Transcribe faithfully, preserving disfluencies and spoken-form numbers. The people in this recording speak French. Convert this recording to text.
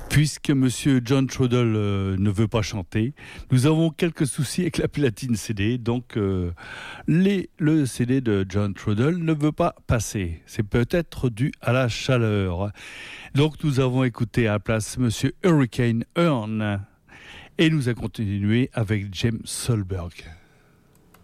Puisque Monsieur John Trudell euh, ne veut pas chanter, nous avons quelques soucis avec la platine C D, donc euh, les, le C D de John Trudell ne veut pas passer. C'est peut-être dû à la chaleur. Donc nous avons écouté à la place Monsieur Hurricane Earn et nous allons continuer avec James Solberg.